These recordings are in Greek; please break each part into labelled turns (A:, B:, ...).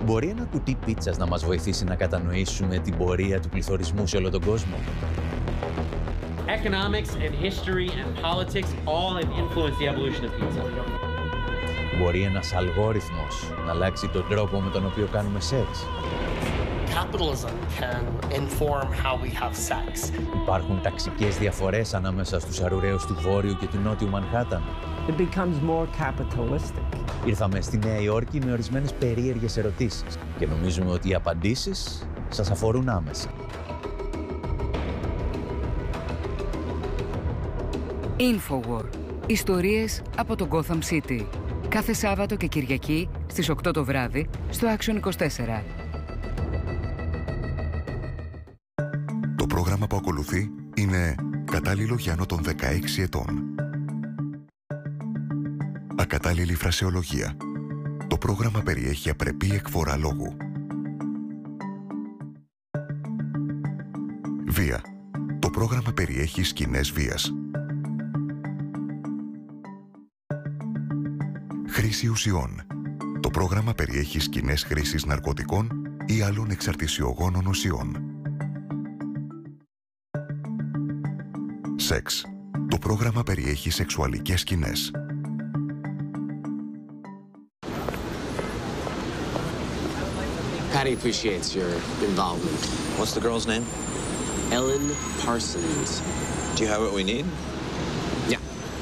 A: Μπορεί ένα κουτί πίτσας να μας βοηθήσει να κατανοήσουμε την πορεία του πληθωρισμού σε όλο τον κόσμο?
B: Economics and history and politics all have influenced the evolution of pizza.
A: Μπορεί ένας αλγόριθμος να αλλάξει τον τρόπο με τον οποίο κάνουμε σεξ?
C: Capitalism can inform how we have sex.
A: Υπάρχουν ταξικές διαφορές ανάμεσα στους αρουραίους του Βόρειου και του Νότιου Μανχάταν?
D: It becomes more capitalistic.
A: Ήρθαμε στη Νέα Υόρκη με ορισμένες περίεργες ερωτήσεις και νομίζουμε ότι οι απαντήσεις σας αφορούν άμεσα.
E: Infowar. Ιστορίες από το Gotham City. Κάθε Σάββατο και Κυριακή στις 8 το βράδυ στο Action 24.
F: Το πρόγραμμα που ακολουθεί είναι κατάλληλο για άνω των 16 ετών. Ακατάλληλη φρασεολογία. Το πρόγραμμα περιέχει απρεπή εκφορά λόγου. Βία. Το πρόγραμμα περιέχει σκηνές βίας. Χρήση ουσιών. Το πρόγραμμα περιέχει σκηνές χρήσης ναρκωτικών ή άλλων εξαρτησιογόνων ουσιών. Σεξ. Το πρόγραμμα περιέχει σεξουαλικές σκηνές.
G: Patty appreciates your involvement.
H: What's the girl's name?
G: Ellen Parsons.
H: Do you have what we need?
G: Yeah.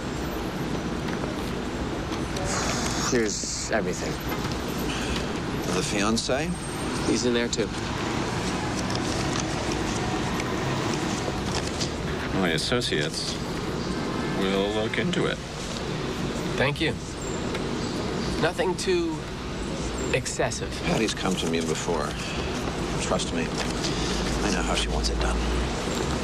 G: Here's everything.
H: The fiancé?
G: He's in there too.
I: My associates will look into it.
G: Thank you. Nothing too excessive.
H: Patty's come to me before. Trust me. I know how she wants it done.